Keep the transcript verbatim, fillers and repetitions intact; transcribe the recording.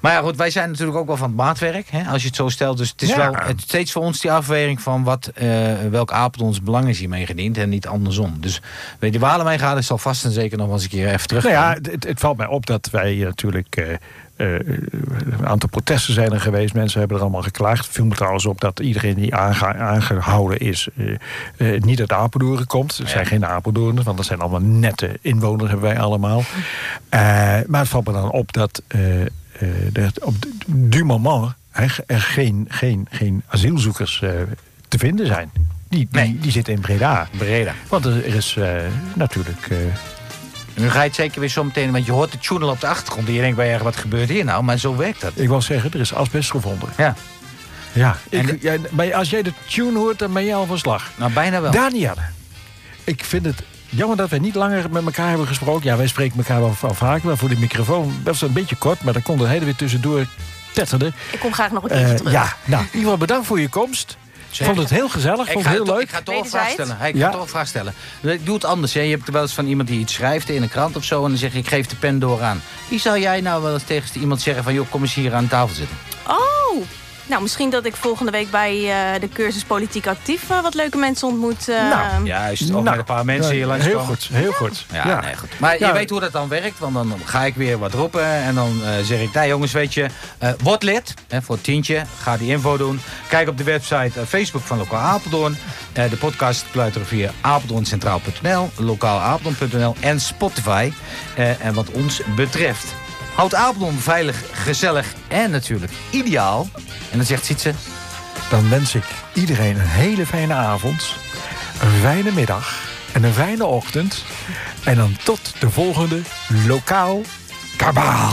Maar ja, goed, wij zijn natuurlijk ook wel van het maatwerk, hè, als je het zo stelt. Dus het is ja. wel het, steeds voor ons die afweging van wat, uh, welk Apeldoorns belang is hiermee gediend en niet andersom. Dus weet je, Walewijngaarde zal vast en zeker nog wel eens een keer even terug. Nou ja, het, het valt mij op dat wij natuurlijk... Uh, Uh, een aantal protesten zijn er geweest. Mensen hebben er allemaal geklaagd. Het viel me trouwens op dat iedereen die aange- aangehouden is... Uh, uh, niet uit Apeldoorn komt. Er zijn ja. geen Apeldoorners, want dat zijn allemaal nette inwoners, hebben wij allemaal. Uh, maar het valt me dan op dat uh, uh, er op du moment er geen, geen, geen asielzoekers uh, te vinden zijn. Die, die, nee. die zitten in Breda. Breda. Want er is uh, natuurlijk... Uh, Nu ga je het zeker weer zo meteen, want je hoort de tjoenel op de achtergrond. En je denkt bij je, wat gebeurt hier nou? Maar zo werkt dat. Ik wil zeggen, er is asbest gevonden. Ja. Ja, ik, de... ja maar als jij de tune hoort, dan ben je al van slag. Nou, bijna wel. Danielle, ik vind het jammer dat wij niet langer met elkaar hebben gesproken. Ja, wij spreken elkaar wel, wel vaker, maar voor de microfoon was het een beetje kort. Maar dan kon er hele weer tussendoor tetterde. Ik kom graag nog een keertje uh, terug. Ja, nou, in ieder geval bedankt voor je komst. Ik vond het heel gezellig, ik vond het heel leuk. Ik ga toch een vraag stellen. Hey, ik ja. ga toch een vraag stellen. Ik doe het anders. Hè. Je hebt er wel eens van iemand die iets schrijft in een krant of zo. En dan zeg je, ik geef de pen door aan. Wie zou jij nou wel eens tegen iemand zeggen van... joh, kom eens hier aan tafel zitten? Oh, nou misschien dat ik volgende week bij uh, de cursus Politiek Actief... Uh, wat leuke mensen ontmoet. Uh, nou, juist. Ook nou, met een paar mensen hier langs Heel komen. goed, heel goed. Ja, ja. Nee, goed. Maar ja. je weet hoe dat dan werkt. Want dan ga ik weer wat roepen. En dan uh, zeg ik, nou jongens, weet je... Uh, word lid, hè, voor het tientje. Ga die info doen. Kijk op de website uh, Facebook van Lokaal Apeldoorn. Uh, de podcast kluiteren via apeldoorncentraal punt n l, lokaal apeldoorn punt n l en Spotify. Uh, en wat ons betreft... Houd Apeldoorn veilig, gezellig en natuurlijk ideaal. En dan zegt Sietse... Dan wens ik iedereen een hele fijne avond, een fijne middag en een fijne ochtend. En dan tot de volgende Lokaal Kabaal.